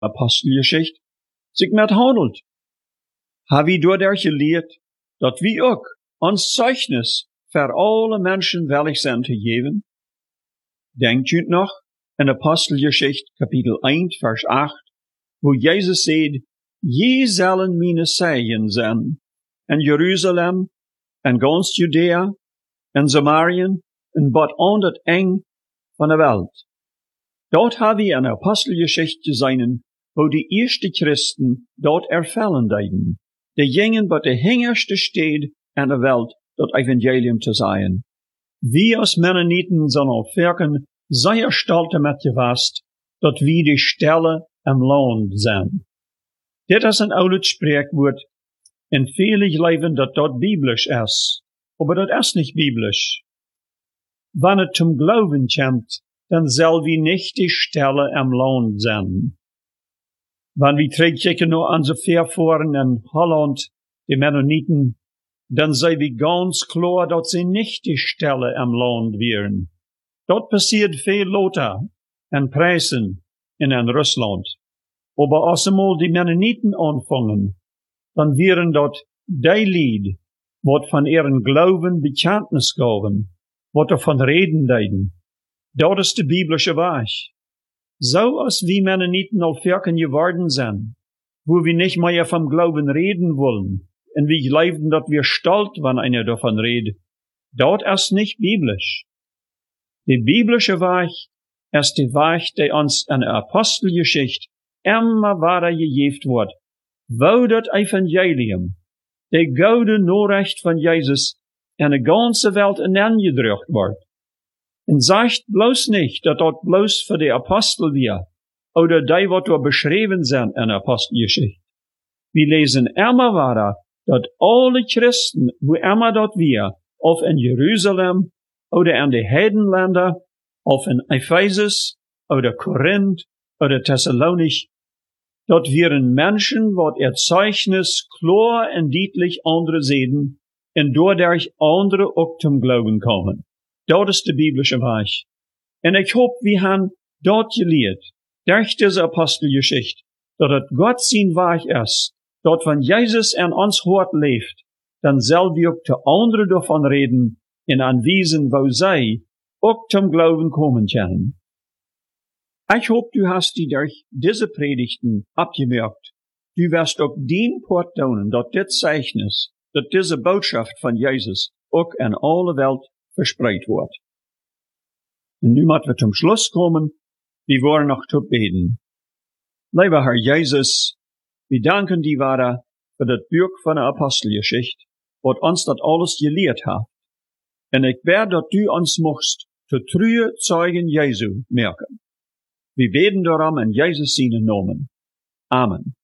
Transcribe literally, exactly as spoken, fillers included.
apostelgeschicht zich met handelt. Ha wie door der geleerd, dat wie ook ons zeugnis voor alle mensen wellig zijn te geven? Denkt u nog in Apostelgeschichte Kapitel eins, Vers acht, wo Jesus sagt, je zullen meine Zeugen zijn, in Jeruzalem, en ganz Judea, en Samarien, en bot aan het eng van de wereld. Dort hebben we een Apostelgeschichte gezien, wo die eerste Christen dort erfallen deiden. Die gingen bij de hingerste stad aan de wereld dat Evangelium te zijn. Wie als Mennoniten zijn al werken, zeer stolte met gewast, dat wie die Stelle am Land zijn. Dit is een oud spreekwoord, en vele geloven dat dat biblisch is, aber dat is niet biblisch. Wanneer het zum Glauben komt, dan zal wie nicht die Stelle am Land zijn. Wanneer we terugkijken naar onze voorvoren in Holland, die Mennoniten, dan zijn we ganz klar dat ze nicht die Stelle am Land wären. Dort passiert veel later en Preisen in en Russland. Aber als eenmaal die Mennoniten anfangen, dan wären dort die Lied, wat van ihren Glauben Bekenntnis gaven, wat er van reden deiden. Dat is de biblische Weg. So als wie Mennoniten al verken geworden zijn, wo wir nicht mehr vom Glauben reden wollen, und wir glauben, dass wir stolz, wenn einer davon redet, dort ist nicht biblisch. Die biblische Weg ist die Weg, die uns in der Apostelgeschichte immer weiter gegeben wird, wo das Evangelium, die gute Nachricht von Jesus, in der ganzen Welt hinangedrückt wird. Und sagt bloß nicht, dass dort bloß für die Apostel wir, oder die, was dort beschrieben sind in der Apostelgeschichte. Wir lesen immer weiter, dass alle Christen, wo immer dort wir, auf in Jerusalem, oder in die Heidenländer, auf in Ephesus, oder Korinth, oder Thessalonich, dort wären Menschen, wat ihr Zeugnis klar und deutlich andere sehen, und dadurch andere auch zum Glauben kommen. Dat is de biblische Weg. En ik hoop, wir haben dort gelehrt, durch diese Apostelgeschichte, dat het Gott sein Weg ist, dat wenn Jesus in uns Hort lebt, dann soll wir auch zu anderen davon reden, in anwiesen, wo sie auch zum Glauben kommen können. Ich hoop, du hast die durch diese Predigten abgemerkt. Du wirst auch den Port tun, dat dit Zeichnis, dat diese Botschaft von Jesus auch in alle Welt verspreid wordt. En nu moeten we zum Schluss kommen. Wir wollen noch zu beten. Lieber Herr Jesus, wir danken dir weiter für das Buch von der Apostelgeschichte, wat uns das alles gelehrt hat. En ich bete, dass du uns mocht zu treue Zeugen Jesu merken. Wir beten darum in Jesus seinen Namen. Amen.